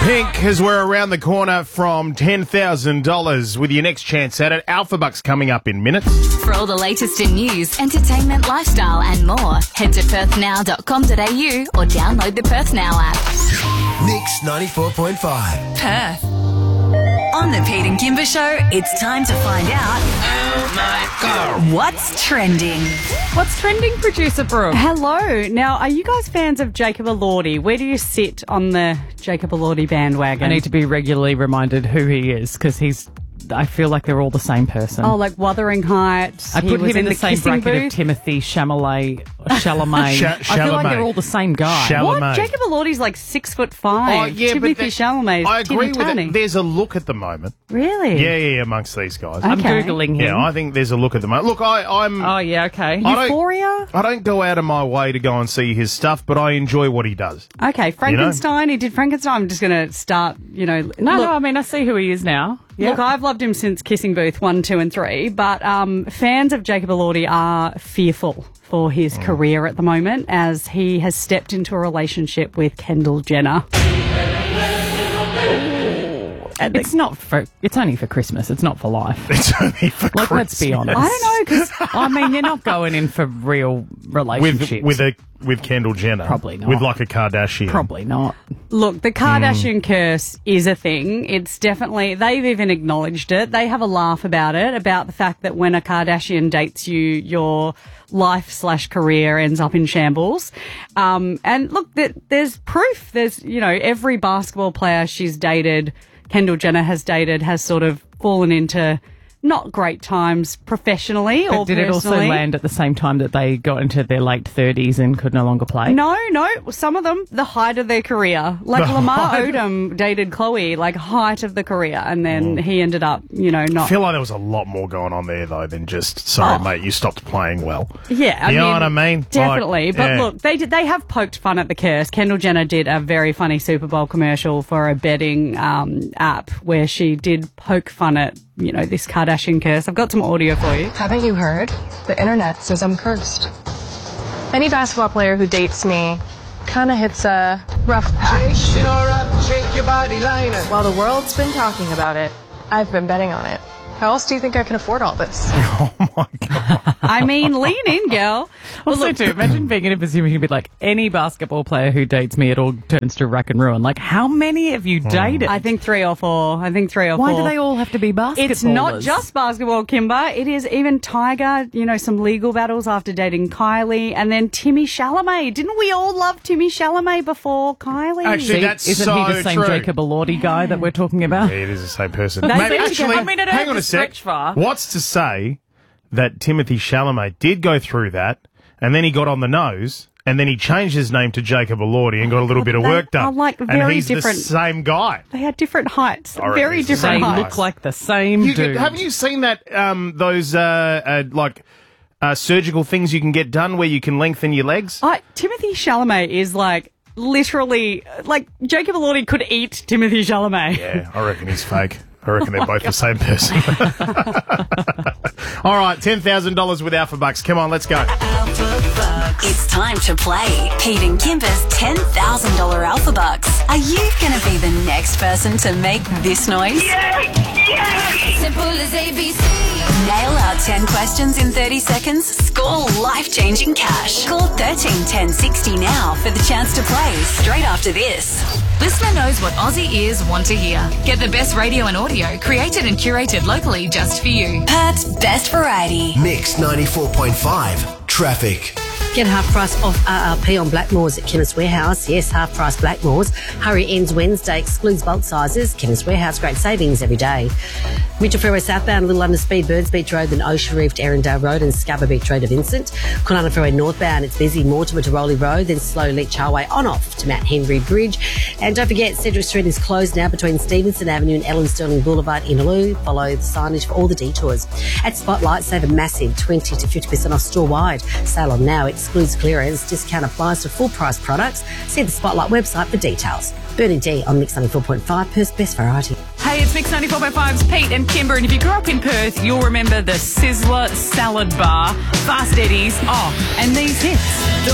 Pink, as we're around the corner from $10,000 with your next chance at it. Alpha Bucks coming up in minutes. For all the latest in news, entertainment, lifestyle and more, head to perthnow.com.au or download the Perth Now app. Mix 94.5. Perth. On the Pete and Kimber Show, it's time to find out what's trending. What's trending, producer Brooke? Hello. Now, are you guys fans of Jacob Elordi? Where do you sit on the Jacob Elordi bandwagon? I need to be regularly reminded who he is because I feel like they're all the same person. Oh, like Wuthering Heights. I put him in the same bracket booth. of Timothy Chalamet. I feel like they're all the same guy. Chalamet. What? Jacob Elordi's like 6'5". Oh, yeah, Timothy Chalamet. I agree with it. There's a look at the moment. Really? Yeah, amongst these guys. Okay. I'm Googling him. Yeah, I think there's a look at the moment. Look, I'm... Oh, yeah, okay. Euphoria? I don't go out of my way to go and see his stuff, but I enjoy what he does. Okay, Frankenstein. He did Frankenstein. I'm just going to start, No, I mean, I see who he is now. Yeah. Look, I've loved him since Kissing Booth 1, 2 and 3, but fans of Jacob Elordi are fearful for his career at the moment as he has stepped into a relationship with Kendall Jenner. It's only for Christmas. It's not for life. It's only for Christmas. Let's be honest. I don't know, because... I mean, you're not going in for real relationships. With Kendall Jenner. Probably not. With like a Kardashian. Probably not. Look, the Kardashian curse is a thing. It's definitely... They've even acknowledged it. They have a laugh about it, about the fact that when a Kardashian dates you, your life/career ends up in shambles. And look, there's proof. There's, every basketball player she's dated, Kendall Jenner has dated, has sort of fallen into not great times professionally or did personally. it also land at the same time that they got into their late 30s and could no longer play? No. Some of them, the height of their career. Like Lamar Odom dated Chloe, like height of the career, and then he ended up, not... I feel like there was a lot more going on there, though, than just, sorry, mate, you stopped playing well. Yeah, you know what I mean? Definitely. Like, but look, they have poked fun at the curse. Kendall Jenner did a very funny Super Bowl commercial for a betting app where she did poke fun at, this Kardashian curse. I've got some audio for you. Haven't you heard? The internet says I'm cursed. Any basketball player who dates me kind of hits a rough patch. While the world's been talking about it, I've been betting on it. How else do you think I can afford all this? Oh, my God. I mean, lean in, girl. Also, too, imagine being in a position where you'd be like, any basketball player who dates me, it all turns to rack and ruin. Like, how many have you dated? I think 3 or 4. Why do they all have to be basketballers? It's not just basketball, Kimber. It is even Tiger, some legal battles after dating Kylie, and then Timmy Chalamet. Didn't we all love Timmy Chalamet before Kylie? Actually, Isn't he the same true. Jacob Elordi guy that we're talking about? Yeah, it is the same person. They Mate, seem to actually, get- I mean, I don't hang have on to a sec. stretch far. What's to say that Timothy Chalamet did go through that, and then he got on the nose, and then he changed his name to Jacob Elordi and got a little bit of work done. are like and very he's different- the same guy. They had different heights. I reckon Very it's the different same They heights. look like the same dude. Haven't you seen that? Those surgical things you can get done where you can lengthen your legs. Timothy Chalamet is like literally like Jacob Elordi could eat Timothy Chalamet. Yeah, I reckon he's fake. I reckon they're both the same person. All right, $10,000 with Alpha Bucks. Come on, let's go. It's time to play Pete and Kimber's $10,000 Alpha Bucks. Are you going to be the next person to make this noise? Simple as ABC. Nail our 10 questions in 30 seconds. Score life-changing cash. Call 13 10 60 now for the chance to play straight after this. Listener knows what Aussie ears want to hear. Get the best radio and audio created and curated locally just for you. Perth's best variety. Mix 94.5. Traffic. Get half price off RRP on Blackmores at Chemist Warehouse. Yes, half price Blackmores. Hurry ends Wednesday, excludes bulk sizes. Chemist Warehouse, great savings every day. Mitchell Freeway southbound, Little London Speed, Birds Beach Road, then Ocean Reef to Erindale Road and Scarborough Beach Road to Vincent. Kwinana Freeway northbound, it's busy, Mortimer to Rowley Road, then slow Leach Highway on off to Mount Henry Bridge. And don't forget, Cedric Street is closed now between Stevenson Avenue and Ellen Sterling Boulevard in Innaloo. Follow the signage for all the detours. At Spotlight, save a massive 20 to 50% off store-wide. Sale on now, excludes clearance. Discount applies to full-price products. See the Spotlight website for details. Bernie D on Mix 94.5, Perth's best variety. Hey, it's Mix 94.5's Pete and Kimber, and if you grew up in Perth, you'll remember the Sizzler Salad Bar, Fast Eddie's, and these hits.